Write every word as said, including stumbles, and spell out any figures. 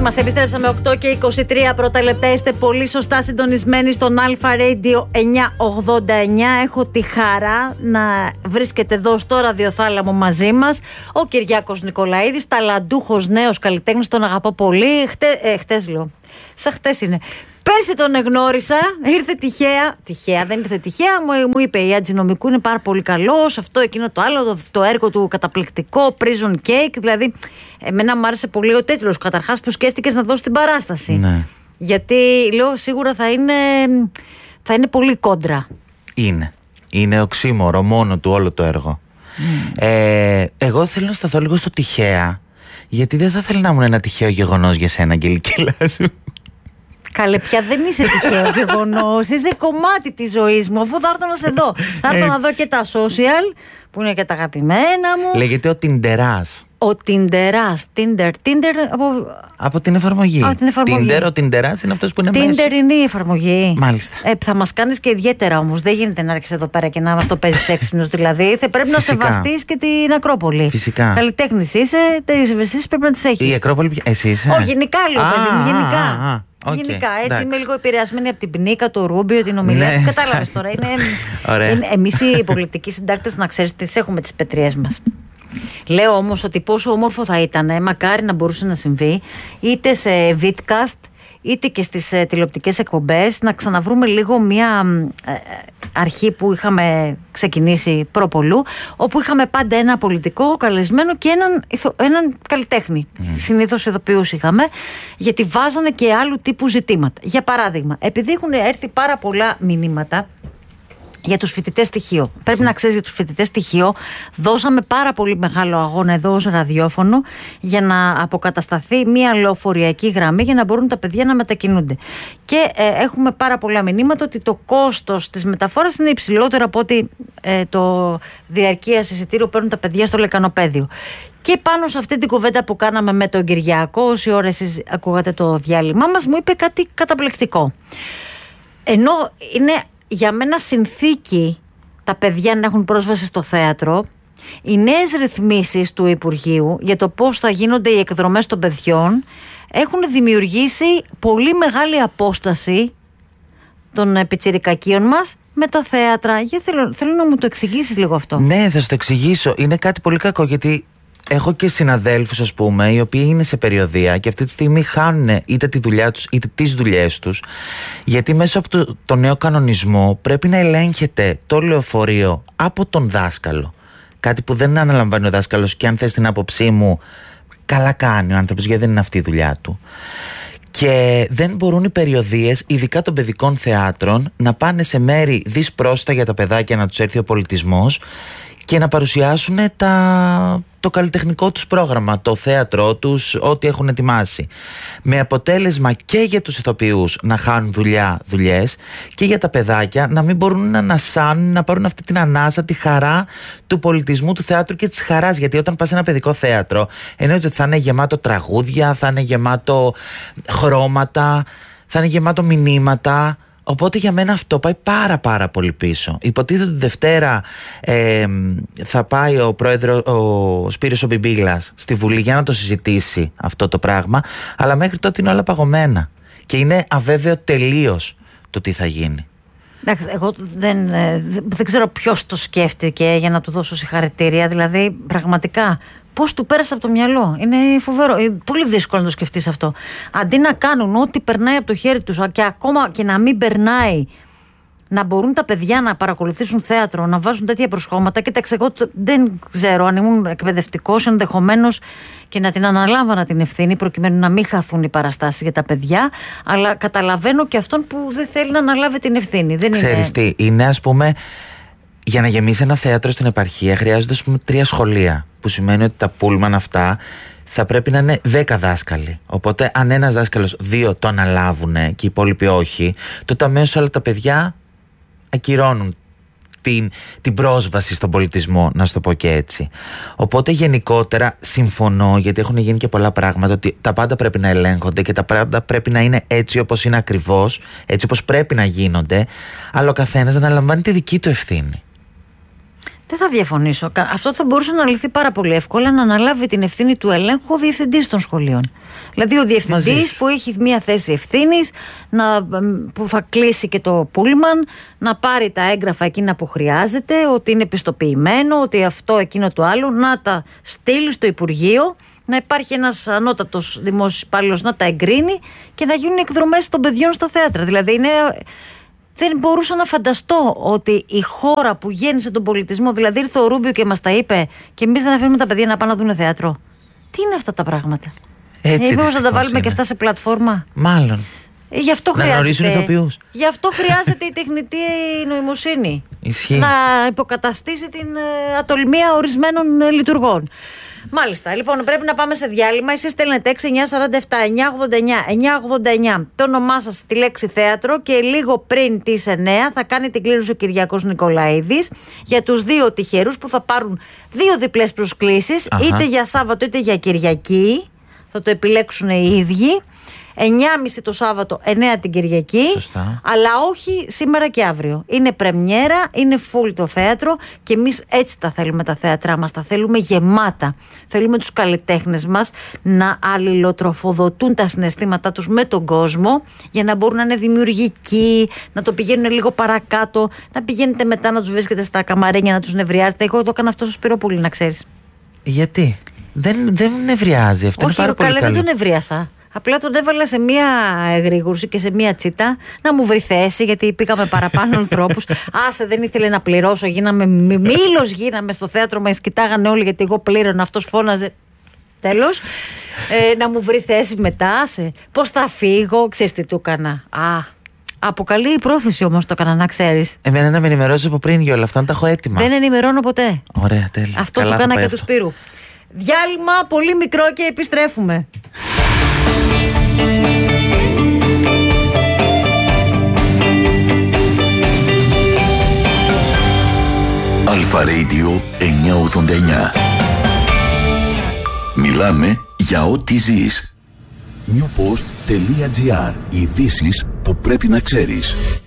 Είμαστε, επιστρέψαμε οκτώ και είκοσι τρία πρώτα λεπτά. Είστε πολύ σωστά συντονισμένοι στον Αλφα Radio εννιακόσια ογδόντα εννιά. Έχω τη χαρά να βρίσκεται εδώ στο ραδιοθάλαμο μαζί μας ο Κυριάκος Νικολαίδης, ταλαντούχος νέος καλλιτέχνης. Τον αγαπώ πολύ. Χτε, ε, χτες λέω. Σαν χτες είναι. Πέρσι τον εγνώρισα, ήρθε τυχαία. Τυχαία, δεν ήρθε τυχαία. Μου, μου είπε η Άτζη Νομικού είναι πάρα πολύ καλός. Αυτό, εκείνο, το άλλο. Το, το έργο του καταπληκτικό. Prison Cake. Δηλαδή, εμένα μου άρεσε πολύ ο τίτλος. Καταρχάς, που σκέφτηκες να δώσεις την παράσταση. Ναι. Γιατί λέω σίγουρα θα είναι, θα είναι πολύ κόντρα. Είναι. Είναι οξύμορο μόνο του όλο το έργο. Mm. Ε, εγώ θέλω να σταθώ λίγο στο τυχαία. Γιατί δεν θα ήθελα να ήμουν ένα τυχαίο γεγονός για σένα, Αγγελική Λάσου. Καλέ, πια δεν είσαι τυχαίο γεγονός. Είσαι κομμάτι της ζωής μου. Αφού θα έρθω να σε δω. Θα έρθω να δω και τα social, που είναι και τα αγαπημένα μου. Λέγεται ο Τιντεράς. Ο Τιντεράς. Tinder. Tinder από... από την εφαρμογή. Από την εφαρμογή. Tinder, ο Τιντεράς είναι αυτός που είναι Tinder μέσα. Tinder είναι η εφαρμογή. Μάλιστα. Ε, θα μας κάνεις και ιδιαίτερα όμως. Δεν γίνεται να έρχεσαι εδώ πέρα και να μας το παίζεις έξυπνος. Δηλαδή θα πρέπει Φυσικά. να σεβαστείς και την Ακρόπολη. Φυσικά. Καλλιτέχνης είσαι, τις ευαισθήσεις πρέπει να τις έχεις. Η Ακρόπολη, εσύ είσαι. Όχι, γενικά λέω, παιδί μου, γενικά. Α, α, okay, γενικά, έτσι εντάξει. είμαι λίγο επηρεασμένη από την Πνίκα, το Ρούμπιο, την ομιλία. Ναι. Κατάλαβες τώρα. Είναι, είναι, εμείς οι πολιτικοί συντάκτες, να ξέρεις, τις έχουμε τις πετριές μας. Λέω όμως ότι πόσο όμορφο θα ήταν, μακάρι να μπορούσε να συμβεί, είτε σε vidcast είτε και στις ε, τηλεοπτικές εκπομπές, να ξαναβρούμε λίγο μια ε, αρχή που είχαμε ξεκινήσει προπολού, όπου είχαμε πάντα ένα πολιτικό καλεσμένο και έναν, έναν καλλιτέχνη. Mm. Συνήθως ηθοποιούς είχαμε, γιατί βάζανε και άλλου τύπου ζητήματα. Για παράδειγμα, επειδή έχουν έρθει πάρα πολλά μηνύματα για τους φοιτητές στοιχείο. Πρέπει να ξέρεις, για τους φοιτητές στοιχείο δώσαμε πάρα πολύ μεγάλο αγώνα εδώ ως ραδιόφωνο για να αποκατασταθεί μια λεωφοριακή γραμμή για να μπορούν τα παιδιά να μετακινούνται. Και ε, έχουμε πάρα πολλά μηνύματα ότι το κόστος της μεταφοράς είναι υψηλότερο από ότι ε, το διαρκείας εισιτήριο παίρνουν τα παιδιά στο λεκανοπαίδιο. Και πάνω σε αυτή την κουβέντα που κάναμε με τον Κυριάκο, όση ώρα εσείς ακούγατε το διάλειμμα μας, μου είπε κάτι καταπληκτικό. Ενώ είναι για μένα συνθήκη τα παιδιά να έχουν πρόσβαση στο θέατρο, οι νέες ρυθμίσεις του Υπουργείου για το πώς θα γίνονται οι εκδρομές των παιδιών έχουν δημιουργήσει πολύ μεγάλη απόσταση των πιτσιρικακίων μας με τα θέατρα. Για θέλω, θέλω να μου το εξηγήσεις λίγο αυτό. Ναι, θα σου το εξηγήσω. Είναι κάτι πολύ κακό, γιατί έχω και συναδέλφους, ας πούμε, οι οποίοι είναι σε περιοδεία και αυτή τη στιγμή χάνουν είτε τη δουλειά τους είτε τις δουλειές τους, γιατί μέσα από το, το νέο κανονισμό πρέπει να ελέγχεται το λεωφορείο από τον δάσκαλο. Κάτι που δεν αναλαμβάνει ο δάσκαλος, και αν θες την άποψή μου, καλά κάνει ο άνθρωπος, γιατί δεν είναι αυτή η δουλειά του. Και δεν μπορούν οι περιοδείες, ειδικά των παιδικών θεάτρων, να πάνε σε μέρη δυσπρόσιτα για τα παιδάκια, να τους έρθει ο πολιτισμός και να παρουσιάσουν τα, το καλλιτεχνικό τους πρόγραμμα, το θέατρό τους, ό,τι έχουν ετοιμάσει. Με αποτέλεσμα και για τους ηθοποιούς να χάνουν δουλειά, δουλειές, και για τα παιδάκια να μην μπορούν να ανασάνουν, να πάρουν αυτή την ανάσα, τη χαρά του πολιτισμού, του θεάτρου και της χαράς. Γιατί όταν πας σε ένα παιδικό θέατρο, εννοείται ότι θα είναι γεμάτο τραγούδια, θα είναι γεμάτο χρώματα, θα είναι γεμάτο μηνύματα. Οπότε για μένα αυτό πάει πάρα πάρα πολύ πίσω. Υποτίθεται ότι Δευτέρα ε, θα πάει ο πρόεδρος, ο Σπύρος ο Μπιμπίλας, στη Βουλή για να το συζητήσει αυτό το πράγμα, αλλά μέχρι τότε είναι όλα παγωμένα και είναι αβέβαιο τελείως το τι θα γίνει. Εντάξει, εγώ δεν, δεν ξέρω ποιος το σκέφτηκε για να του δώσω συγχαρητήρια, δηλαδή πραγματικά πώς του πέρασε από το μυαλό. Είναι φοβερό. Είναι πολύ δύσκολο να το σκεφτείς αυτό. Αντί να κάνουν ό,τι περνάει από το χέρι τους, και ακόμα και να μην περνάει, να μπορούν τα παιδιά να παρακολουθήσουν θέατρο, να βάζουν τέτοια προσχώματα. Κοίταξε, εγώ δεν ξέρω αν ήμουν εκπαιδευτικός, ενδεχομένως και να την αναλάμβανα την ευθύνη, προκειμένου να μην χαθούν οι παραστάσεις για τα παιδιά. Αλλά καταλαβαίνω και αυτόν που δεν θέλει να αναλάβει την ευθύνη. Δεν Ξέρεις είναι... τι, είναι, ας πούμε, για να γεμίσει ένα θέατρο στην επαρχία χρειάζονται, ας πούμε, τρία σχολεία. Που σημαίνει ότι τα πούλμαν αυτά θα πρέπει να είναι δέκα δάσκαλοι. Οπότε, αν ένας δάσκαλος, δύο το αναλάβουν και οι υπόλοιποι όχι, τότε αμέσως όλα τα παιδιά ακυρώνουν την, την πρόσβαση στον πολιτισμό, να σου το πω και έτσι. Οπότε, γενικότερα συμφωνώ, γιατί έχουν γίνει και πολλά πράγματα, ότι τα πάντα πρέπει να ελέγχονται και τα πάντα πρέπει να είναι έτσι όπως είναι ακριβώς, έτσι όπως πρέπει να γίνονται, αλλά ο καθένας να αναλαμβάνει τη δική του ευθύνη. Δεν θα διαφωνήσω. Αυτό θα μπορούσε να λυθεί πάρα πολύ εύκολα, να αναλάβει την ευθύνη του ελέγχου ο διευθυντής των σχολείων. Δηλαδή ο διευθυντής που έχει μια θέση ευθύνης, που θα κλείσει και το πούλμαν, να πάρει τα έγγραφα εκείνα που χρειάζεται, ότι είναι πιστοποιημένο, ότι αυτό, εκείνο το άλλο, να τα στείλει στο Υπουργείο, να υπάρχει ένας ανώτατος δημόσιος υπάλληλος να τα εγκρίνει και να γίνουν εκδρομές των παιδιών στα θέατρα. Δηλαδή είναι... Δεν μπορούσα να φανταστώ ότι η χώρα που γέννησε τον πολιτισμό, δηλαδή ήρθε ο Ρούμπιο και μας τα είπε και εμείς δεν αφήνουμε τα παιδιά να πάνε να δουν θέατρο. Τι είναι αυτά τα πράγματα? Έτσι ε, να τα βάλουμε είναι. Και αυτά σε πλατφόρμα. Μάλλον. Ε, γι' αυτό να γνωρίσουν ηθοποιούς. Γι' αυτό χρειάζεται η τεχνητή νοημοσύνη. Ισχύει. Να υποκαταστήσει την ε, ατολμία ορισμένων ε, λειτουργών. Μάλιστα, λοιπόν, πρέπει να πάμε σε διάλειμμα. Εσείς στέλνετε έξι εννιά τέσσερα επτά εννιά ογδόντα εννιά εννιά ογδόντα εννιά το όνομά σας, τη λέξη θέατρο, και λίγο πριν τις εννιά θα κάνει την κλήρωση ο Κυριακός Νικολαίδης για τους δύο τυχερούς που θα πάρουν δύο διπλές προσκλήσεις, είτε για Σάββατο είτε για Κυριακή. Θα το επιλέξουν οι ίδιοι. εννιά και μισή το Σάββατο, εννιά την Κυριακή. Σωστά. Αλλά όχι σήμερα και αύριο. Είναι πρεμιέρα, είναι full το θέατρο και εμείς έτσι τα θέλουμε τα θέατρά μας. Τα θέλουμε γεμάτα. Θέλουμε τους καλλιτέχνες μας να αλληλοτροφοδοτούν τα συναισθήματά τους με τον κόσμο, για να μπορούν να είναι δημιουργικοί, να το πηγαίνουν λίγο παρακάτω, να πηγαίνετε μετά να τους βρίσκετε στα καμαρένια, να τους νευριάζετε. Εγώ το έκανα αυτό στο Σπυρόπουλο, να ξέρεις. Γιατί? Δεν, δεν νευριάζει αυτό. Όχι, είναι πάρα καλά, πολύ δεν τον νευρίασα. Απλά τον έβαλα σε μία γρήγορση και σε μία τσίτα να μου βρει θέση, γιατί πήγαμε παραπάνω ανθρώπους. Άσε, δεν ήθελε να πληρώσω. Γίναμε μήλος, γίναμε στο θέατρο, μας κοιτάγανε όλοι γιατί εγώ πλήρωνα, αυτός φώναζε. Τέλος. Ε, να μου βρει θέση μετά. Άσε. Πώς θα φύγω, ξέρεις τι του έκανα. Α, από καλή πρόθεση όμως το έκανα, να ξέρεις. Εμένα να με ενημερώσει από πριν για όλα αυτά, να τα έχω έτοιμα. Δεν ενημερώνω ποτέ. Ωραία, τέλεια. Αυτό το έκανα και του Σπύρου. Διάλειμμα πολύ μικρό και επιστρέφουμε. Αλφα Radio εννιακόσια ογδόντα εννιά. Μιλάμε για ό,τι ζεις. newpost.gr. Ειδήσεις που πρέπει να ξέρεις.